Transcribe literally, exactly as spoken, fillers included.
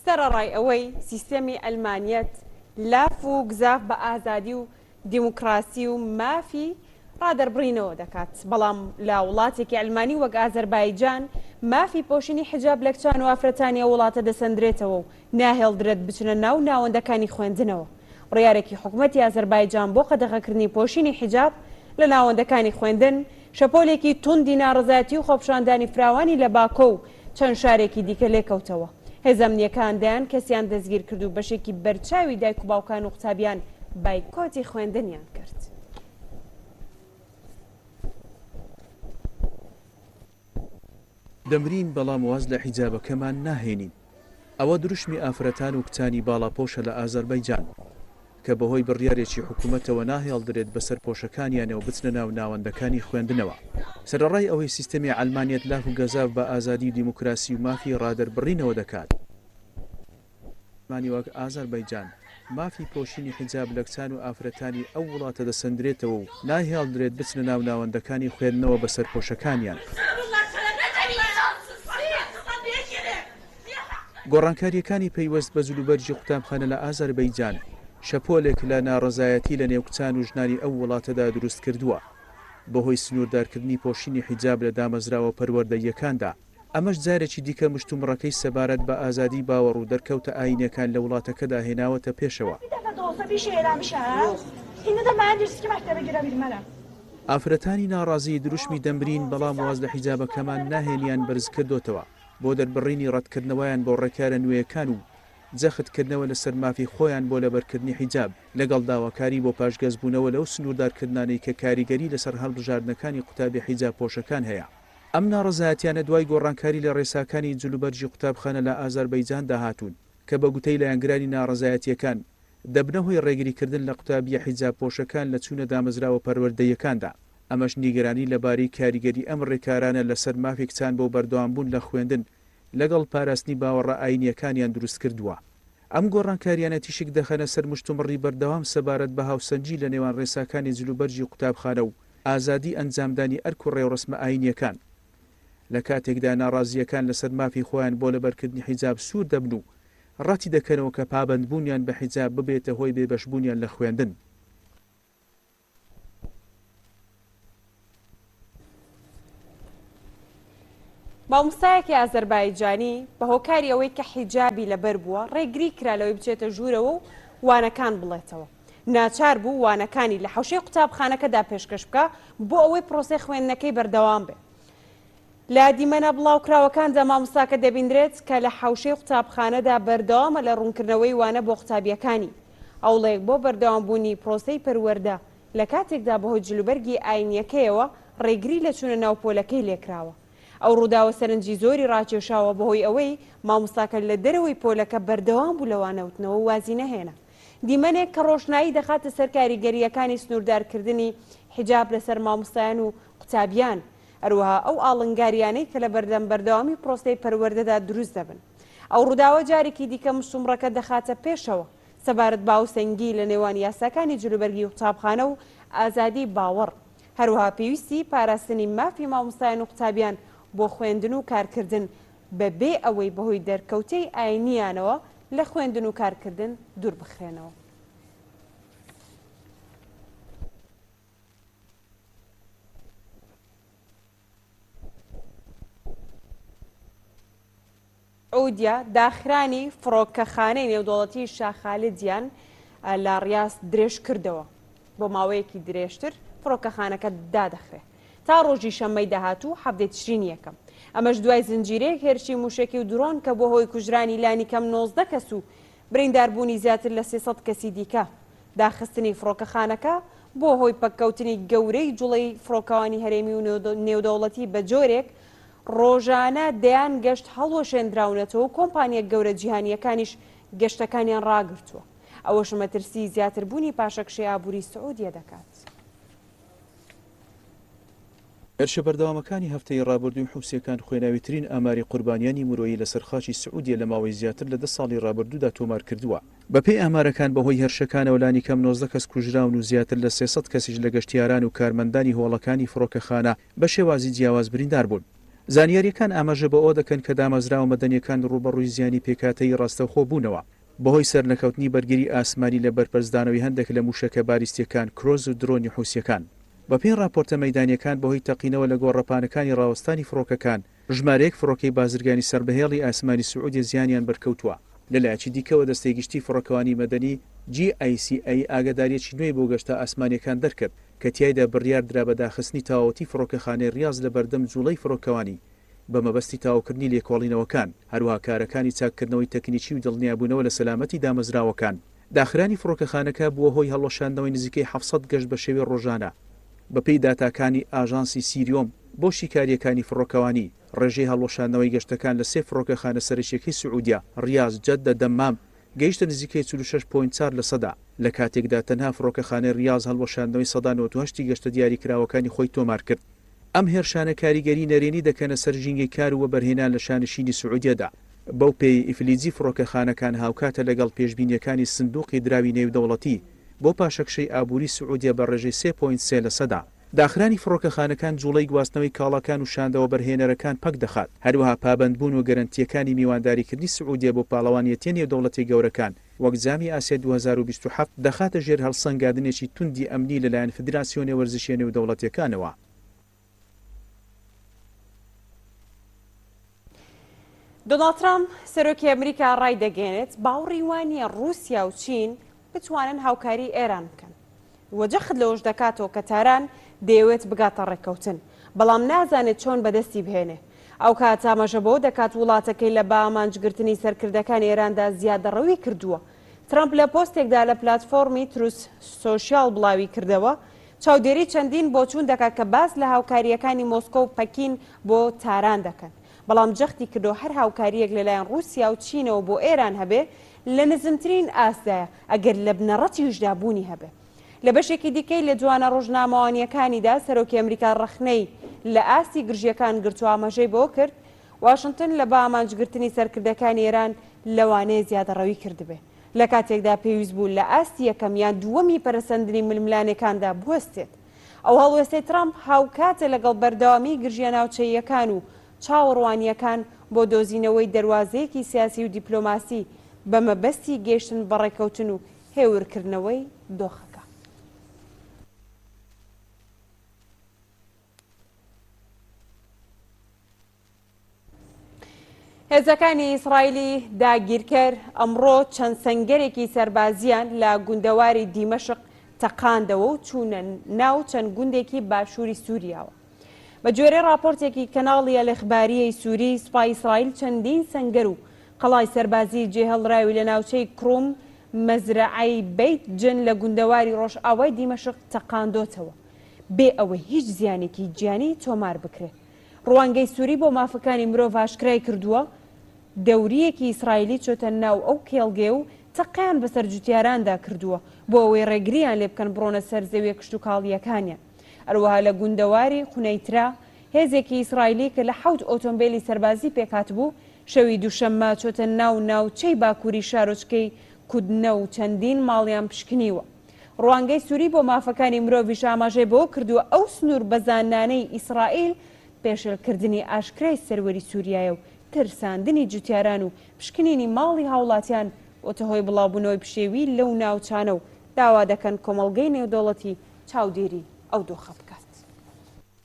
سەرەڕای ئەوەی سیستەمی ئەلمانیەت لاف و گزاف بە ئازادی و دیموکراسی و مافی ڕادەربڕینەوە دەکات. بەڵام لە وڵاتێکی ئەلمانی وەک ئازەربایجان مافی پۆشینی حجاب لە کچان و ئافرەتانی وڵاتە دەسەندرێتەوە و ناهێڵدرێت بچنە ناو ناوەندەکانی خوێندنەوە. ڕێیارێکی حکوومەتی ئازەربایجان بۆ قەدەغەکردنی پۆشینی حجاب لە ناوەندەکانی خوێندن شەپۆلێکی توندی ناڕزایەتی و خۆپشاندانی فراوانی لە باکۆ و چەند شارێکی دیکە لێکەوتەوە. هێز ئەمنیەکان دەیان کەسیان دەستگیر کرد و بەشێکی بەرچاوی دایک و باوکان و قوتابیان بایکۆتی خوێندنیان کرد. دەمرین بەڵام واز لە حیجابەکەمان ناهێنین. ئەوە دروشمی ئافرەتان و کچانی باڵاپۆشە لە ئازەربایجان کە بەهۆی بڕیارێکی حکوومەتەوە ناهێڵدرێت بەسەر پۆشەکانیانەوە بچنە ناو ناوەندەکانی خوێندنەوە. سەرەڕای ئەوەی سیستەمی ئەلمانیەت لاف و گەزاف بە ئازادی و دیموکراسی و مافی ڕادەربڕینەوە دەکات. مانی وەک ئازەربایجان مافی پۆشینی حجاب لە کچان و ئافرەتانی ئەو وڵاتە دەسەندرێتەوە و ناهێڵدرێت بچنە ناو ناوەندەکانی خوێندنەوە بەسەر پۆشەکانیان. گۆڕانکاریەکانی پەیوەست بە جلوبەرجی قوتابخانە لە ئازەربایجان شەپۆلێک لە ناڕزایەتی لە نێو کچان و ژنانی ئەو وڵاتەدا دروست کردووە بەهۆی سنووردارکردنی پۆشینی حیجاب لە دامەزراوە پەروەردەیەکاندا. ئەمەش جارێکی دیکە مشتومڕەکەی سەبارەت بە ئازادی باوەڕ و دەرکەوتە ئاینەکان لە وڵاتەکەدا هێناوەتە پێشەوە. ئافرەتانی ناڕازی دروشمی دەمرین بەڵام واز لە حیجابەکەمان ناهێنیان بەرز کردوتەوە بۆ دەربڕینی ڕەتکردنەوەیان بۆ ڕێکارە نوێیەکان و جەختکردنەوە لەسەر مافی خۆیان بۆ لەبەرکردنی حیجاب لەگەڵ داواکاری بۆ پاشگەزبوونەوە لەو سنووردارکردانەی کە کاریگەری لەسەر هەڵبژاردنەکانی قوتابی حیجاب پۆشەکان هەیە. ئەم ناڕەزایەتیانە دوای گۆڕانکاری لە ڕێساکانی جلوبەرجی قوتابخانە لە ئازەربایجان داهاتوون کە بە گوتەی لایەنگرانی ناڕەزایەتیەکان دەبنەهۆی ڕێگریکردن لە قوتابیە حیجاب پۆشەکان لە چوونە دامەزراوە پەروەردەیەکاندا. ئەمەش نیگەرانی لەبارەی کاریگەری ئەم ڕێکارانە لەسەر مافی کچان بۆ بەردەوامبوون لە خوێندن لەگەڵ پاراستنی باوەڕە ئاینیەکانیان دروست کردووە. ئەم گۆڕانکاریانە تیشک دەخەنە سەر مشتومڕی بەردەوام سەبارەت بە هاوسەنجی لە نێوان ڕێساکانی جلوبەرجی قوتابخانە و ئازادی ئەنجامدانی ئەرک و ڕێوڕسمە ئاینیەکان. لە کاتێکدا ناڕازیەکان لەسەر مافی خۆیان بۆ لەبەرکردنی حیجاب سوور دەبن و ڕەتی دەکەنەوە کە پابەندبوونیان بە حیجاب ببێتە هۆی بێبەشبوونیان لە خوێندن. مامۆستایەکی ئازەربایجانی بە هۆکاری ئەوەی کە حیجابی لەبەر بووە ڕێگری کرا لەوەی بچێتە ژوورەوە و وانەکان بڵێتەوە. ناچار بوو وانەکانی لە حەوشەی قوتابخانەکەدا پێشکەش بکە بۆ ئەوەی پرۆسەی خوێندنەکەی بەردەوام بێت. لە دیمەنە بڵاوکراوەکاندا مامۆستاکە دەبیندرێت کە لە حەوشەی قوتابخانەدا بەردەوامە لە ڕوونکردنەوەی وانە بۆ قوتابیەکانی. ئەوڵێک بۆ بەردەوامبوونی پرۆسەی پەروەردە لە کاتێکدا بەهۆی جلوبەرگی ئاینیەکەیەوە ڕێگری لە چوونە ناوپۆلەکەی لێکراوە. ئەو ڕووداوە سەرنجی زۆری ڕاکێشاوە بەهۆی ئەوەی مامۆستاکە لە دەرەوەی پۆلەکە بەردەوام بوو لەوانەوتنەوە وازی نەهێنا. دیمەنێک کە ڕۆشنایی دەخاتە سەر کاریگەریەکانی سنووردارکردنی حیجاب لەسەر مامۆستایان و قوتابیان، هەروەها ئەو ئاڵنگاریانەی کە لە بەردەم بەردەوامی پرۆسەی پەروەردەدا دروست دەبن. ئەو ڕووداوە جارێکی دیکە مشتومڕەکە دەخاتە پێشەوە سەبارەت با و سەنگی لە نێوان یاساکانی جلوبەرگی قوتابخانە و ئازادی باوەڕ. هەروەها پێویستی پاراستنی مافی مامۆستایان و قوتابیان بۆ خوێندن و کارکردن بەبێ ئەوەی بەهۆی دەرکەوتەی ئاینیانەوە لە خوێندن و کارکردن دوور بخرێنەوە. ئەودیا داخرانی فڕۆکەخانەی نێودوڵەتی شاخالدیان لە ڕاست درێژ کردەوە. بۆ ماوەیەکی درێژتر فڕۆکەخانەکە دادەخرێت تا ڕۆژی شەممەی داهاتوو هەفتەی تشرین یەکەم. ئەمەش دوای زنجیرەیەک هێرشی موشێکی و درۆن کە بۆ هۆی کوژرانی لانی کەم نۆزدە کەس و برینداربوونی زیاتر لە سێسەد کەسی دیکە. داخستنی فڕۆکەخانەکە بۆ هۆی پەککەوتنی گەورەی جوڵەی فڕۆکەوانی هەرێمی و نێودەوڵەتی بە جۆرێک ڕۆژانە دەیان گەشت هەڵوەشێنراونەتەوە و کۆمپانیە گەورە جیهانیەکانیش گەشتەکانیان ڕاگرتووە. ئەوەش مەترسی زیاتربوونی پاشەکشەی ئابووری سعودیە دەکات. هێرشە بەردەوامەکانی هەفتەی ڕابردووی حوسیەکان خوێناویترین ئاماری قوربانیانی مرۆیی لەسەر خاچی سعودیە لە ماوەی زیاتر لە دە ساڵی ڕابردوودا تۆمار کردووە. بەپێی ئامارەکان بەهۆی هێرشەکانەوە لانی کەم نۆزدە کەس کوژراون و زیاتر لە سێسەد کەسیش لە گەشتیاران و کارمەندانی هۆڵەکانی فڕۆکەخانە بە شێوازی جیاواز بریندار بوون. زانیاریەکان ئاماژە بە ئەوە دەکەن کە دامەزراوە مەدەنیەکان ڕوبەڕووی زیانی پێکاتەی ڕاستەوخۆ بوونەوە بەهۆی سەرنەکەوتنی بەرگری ئاسمانی لە بەرپەرزدانەوەی هەندێک لە موشەکە باریستیەکان کرۆز و درۆنی حوسیەکان. بەپێی راپۆرتە مەیدانیەکان بەهۆی تەقینەوە لە گۆڕەپانەکانی ڕاوەستانی فڕۆکەکان ژمارەیەک فڕۆکەی بازرگانی سربەهێڵی ئاسمانی سعودی زیانیان بەرکەوتووە. لەلایەکی دیکەوە دەستەی گشتی فڕۆکەوانی مەدەنی جی ئای سی ئەی ئاگاداریەکی نوێی بۆ گەشتە ئاسمانیەکان دەرکرد کە تیایدا بڕیاردرا بە داخستنی تەواوەتی فڕۆکەخانەی ریاض لە بەردەم جوڵەی فڕۆکەوانی بە مەبەستی تاوکردنی لێکۆڵینەوەکان هەروەها کارەکانی چاککردنەوەی تەکنیکی و دڵنیابوونەوە لە سەلامەتی دامەزراوەکان. داخرانی فڕۆکەخانەکە بووە هۆی هەڵۆشاندنەوەی نزیکەی حەفسەد گەشت بە شێوەی ڕۆژانە. بەپێی داتاکانی ئاژانسی سیریۆم بۆ شیکاریەکانی فڕۆکەوانی ڕێژەی هەڵۆشاندنەوەی گەشتەکان لە سێ فڕۆکەخانە سەرەکیەکەی سعودیا ریاض جەددە دەمام گەیشتە نزیکەی چل و شش پۆینت چوار لە سەدا لە کاتێکدا تەنها فڕۆکەخانەی ریاض هەڵۆشاندنەوەی سەدا نۆڤە و هەشت گەشتە دیاریکراوەکانی خۆی تۆمار کرد. ئەم هێرشانە کاریگەری نەرێنی دەکەنە سەر ژینگەی کار و وەبەرهێنان لە شانشینی سعودیەدا. بەو پێی ئیفلیجی فڕۆکەخانەکان هاوکاتە لەگەڵ پێشبینیەکانی سندوقی دراوی نێودەوڵەتی بۆ پاشەکشەی ئابووری سعودیا بە ڕێژەی سێ پۆینت سێ لە سەدا. داخرانی فڕۆکەخانەکان جوڵەی گواستنەوەی کاڵاکان و شاندەوە بەرهێنەرەکان پەک دەخات. هەروەها پابەندبوون و گەرنتیەکانی میوانداریکردنی سعودیا بۆ پاڵەوانیەتی نێودەوڵەتی گەورەکان وەک جامی ئاسیا دوو هەزار و بیست و هەفت دەخاتە ژێر هەڵسەنگاندنێکی توندی ئەمنی لەلایەن فدراسیۆنی وەرزشیە نێودەوڵەتیەکانەوە. دۆناڵد ترامپ سەرۆکی ئەمریکا ڕای دەگەێنێت باوەڕی وانییە رووسیا و چین بتوانن هاوکاری ئێران بکەن. وەجەخت لەوەش دەکاتەوە کە تاران دەیەوێت بگاتە ڕێککەوتن بەڵام نازانێت چۆن بەدەستی بهێنێ. ئەو کات ئاماژە بۆ دەکات وڵاتەکەی لە بامانجگرتنی سەرکردەکان ئێراندا زیادەڕەوی کردووە. ترامپ لە پۆستێکدا لە پلاتفۆرمی تروس سۆشیال بڵاوی کردەوە چاودێری چەندین بۆ چوون دەکات کە باس لە هاوکاریەکانی مۆسکۆ و پەکین بۆ تاران دەکەن. بەڵام جەختی کردو هەر هاوکاریەک لەلایەن رووسیا و چینەوە بۆ ئێران هەبێ لە نزمترین ئاستایە ئەگەر لە بنەڕەتی هشدابوونی هەبێ. لە بەشێکی دیکەی لە جوانە ڕۆژنامەوانیەکانیدا سەرۆکی ئەمریکا ڕەخنەی لە ئاستی گرژیەکان گرتو ئاماژەی بۆ کرد واشنگتن لە بامانجگرتنی سەرکردەکانی ئێران لەوانەیە زیادەڕەوی کردبێ لە کاتێکدا پێویست بوو لە ئاستی یەکەم یان دووەمی پەرەسەندنی ململانەکاندا بوەستێت. ئەو هەڵوێستەی ترامپ هاوکاتە لەگەڵ بەردەوامی گرژیە ناوچەیەکان و چاوەڕوانیەکان بۆ دۆزینەوەی دەواازەیەکی سیاسی و دیپلۆماسی بە مەبەستی گەیشتن بەڕێکەوتن و هێورکردنەوەی دۆخەکە. هێزەکانی ئیسرائیلی داگیرکەر ئەمڕۆ چەند سەنگەرێکی سەربازیان لە گوندەواری دیمەشق تەقاندەوە و چوونە ناو چەند گوندێکی باشووری سووریاوە. بە جۆرەی راپۆرتێکی کەناڵی ئەلێخباریەی سووری سوپای ئیسرائیل چەندین سەنگەر و قەڵای سەربازی جێهەڵراوی لە ناوچەی کڕوم مەزرعەی بیت جن لە گوندەواری ڕۆژئاوای دیمەشق تەقاندۆتەوە بێ ئەوەی هیچ زیانێکی گیانی تۆمار بکرێت. ڕوانگەی سووری بۆ مافەکانی مرۆڤ ئاشکرای کردووە دەوریەکی ئیسرائیلی چۆتە ناو ئەو کێڵگێ و تەقیان بەسەر جوتیاراندا کردووە بۆ ئەوەی ڕێگریان لێ بکەن بڕۆنە سەر زەویە کشت و کاڵیەکانیان. هەروەها لە گوندەواری خونەیترا هێزێکی ئیسرائیلی کە لە حەوت ئۆتۆمبیلی سەربازی پێکات بوو شەوی دووشەممە چۆتە ناو ناوچەی باکووری شارۆچکەی کودنە و چەندین ماڵیان پشکنیوە. ڕوانگەی سووری بۆ مافەکانی مرۆڤیش ئاماژەی بۆ کردووە ئەو سنوور بەزانانەی ئیسرائیل پێشێلکردنی ئاشکرای سەروەری سووریایە و ترساندنی جوتیاران و پشکنینی ماڵی هاوڵاتیان بۆتە هۆی بڵاوبوونەوەی پشێوی لەو ناوچانە و داوا دەکەن کۆمەڵگەی نێودەوڵەتی چاودێری ئەو دۆخە بکات.